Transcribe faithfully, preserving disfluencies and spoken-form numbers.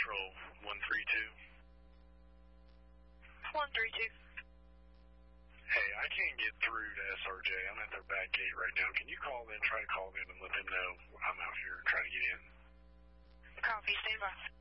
Patrol, one three two. one three two. Hey, I can't get through to S R J. I'm at their back gate right now. Can you call them, try to call them and let them know I'm out here trying to get in? Copy, stand by.